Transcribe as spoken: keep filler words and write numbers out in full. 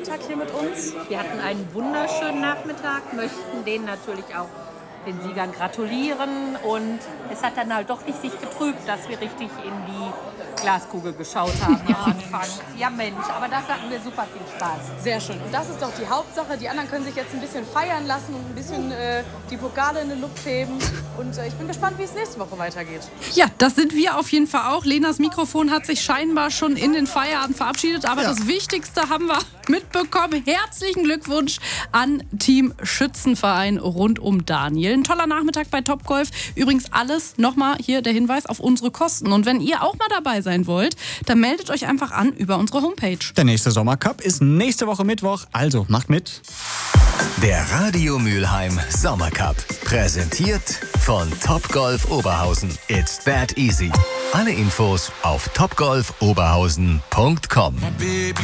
Nachmittag hier mit uns. Wir hatten einen wunderschönen Nachmittag, möchten denen natürlich auch den Siegern gratulieren. Und es hat dann halt doch nicht sich getrübt, dass wir richtig in die Glaskugel geschaut haben am Anfang. Ja Mensch, aber das hatten wir super viel Spaß. Sehr schön. Und das ist doch die Hauptsache. Die anderen können sich jetzt ein bisschen feiern lassen und ein bisschen äh, die Pokale in die Luft heben. Und äh, ich bin gespannt, wie es nächste Woche weitergeht. Ja, das sind wir auf jeden Fall auch. Lenas Mikrofon hat sich scheinbar schon in den Feierabend verabschiedet. Aber ja. Das Wichtigste haben wir mitbekommen. Herzlichen Glückwunsch an Team Schützenverein rund um Daniel. Ein toller Nachmittag bei Topgolf. Übrigens alles, nochmal hier der Hinweis auf unsere Kosten. Und wenn ihr auch mal dabei sein wollt, dann meldet euch einfach an über unsere Homepage. Der nächste Sommercup ist nächste Woche Mittwoch, also macht mit. Der Radio Mülheim Sommercup. Präsentiert von Topgolf Oberhausen. It's that easy. Alle Infos auf topgolf oberhausen punkt com.